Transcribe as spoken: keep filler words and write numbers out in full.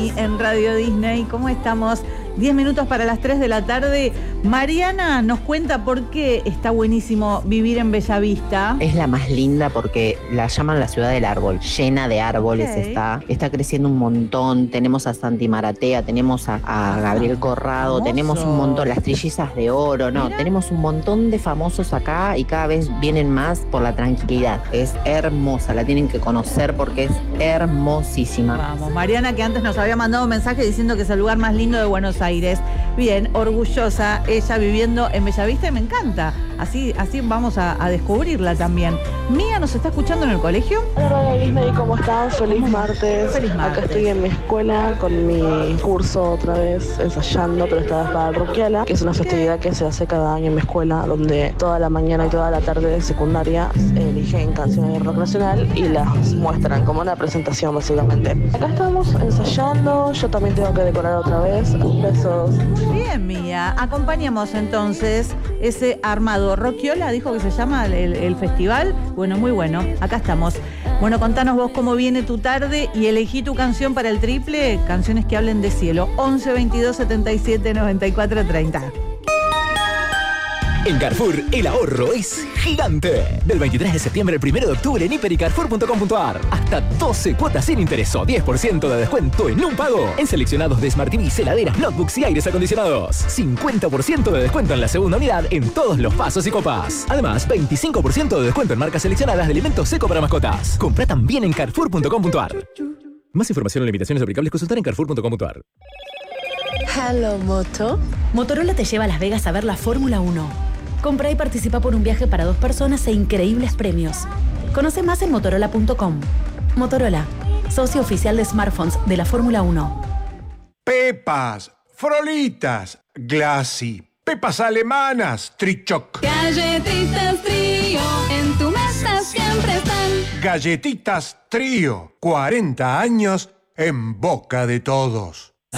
Disney en Radio Disney. ¿Cómo estamos? Diez minutos para las tres de la tarde. Mariana nos cuenta por qué está buenísimo vivir en Bellavista. Es la más linda porque la llaman la ciudad del árbol, llena de árboles. Okay. está, está creciendo un montón. Tenemos a Santi Maratea, tenemos a, a Gabriel Corrado, famoso. Tenemos un montón, las Trillizas de Oro, no, Mira. tenemos un montón de famosos acá y cada vez vienen más por la tranquilidad. Es hermosa, la tienen que conocer porque es hermosísima. Vamos, Mariana, que antes nos había mandado un mensaje diciendo que es el lugar más lindo de Buenos Aires. Bien, orgullosa ella viviendo en Bellavista y me encanta. Así, así vamos a, a descubrirla también. Mía, ¿nos está escuchando en el colegio? Hola Disney, ¿cómo están? Feliz martes. Feliz martes. Acá estoy en mi escuela con mi curso otra vez ensayando, pero esta vez para Roquiala, que es una festividad que se hace cada año en mi escuela, donde toda la mañana y toda la tarde de secundaria eligen canciones de rock nacional y las muestran como una presentación básicamente. Acá estamos ensayando, yo también tengo que decorar otra vez. Besos. Bien, Mía. Acompañamos entonces ese armado. Roquiola dijo que se llama el, el festival. Bueno, muy bueno. Acá estamos. Bueno, contanos vos cómo viene tu tarde y elegí tu canción para el triple. Canciones que hablen de cielo. once, veintidós, setenta y siete, noventa y cuatro, treinta. En Carrefour, el ahorro es gigante. Del veintitrés de septiembre al primero de octubre en hiper y carrefour punto com punto a r. Hasta doce cuotas sin interés o diez por ciento de descuento en un pago. En seleccionados de Smart T Vs, heladeras, notebooks y aires acondicionados. cincuenta por ciento de descuento en la segunda unidad en todos los vasos y copas. Además, veinticinco por ciento de descuento en marcas seleccionadas de alimentos seco para mascotas. Compra también en carrefour punto com punto a r. Más información o limitaciones aplicables consultar en carrefour punto com punto a r. Hello, Moto. Motorola te lleva a Las Vegas a ver la Fórmula uno. Compra y participa por un viaje para dos personas e increíbles premios. Conoce más en motorola punto com. Motorola, socio oficial de smartphones de la Fórmula uno. Pepas, Frolitas, Glassy, Pepas alemanas, Trichoc. Galletitas Trío, en tu mesa siempre están. Galletitas Trío, cuarenta años en boca de todos.